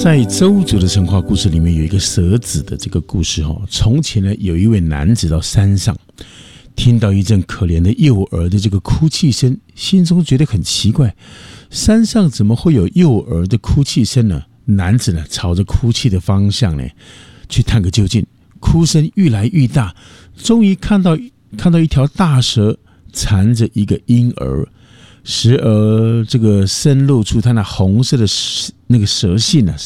在周族的神话故事里面有一个蛇子的这个故事。从前呢，有一位男子到山上，听到一阵可怜的幼儿的这个哭泣声，心中觉得很奇怪，山上怎么会有幼儿的哭泣声呢？男子呢，朝着哭泣的方向呢去探个究竟，哭声愈来愈大，终于看到一条大蛇缠着一个婴儿，时而这个伸露出它那红色的那个蛇信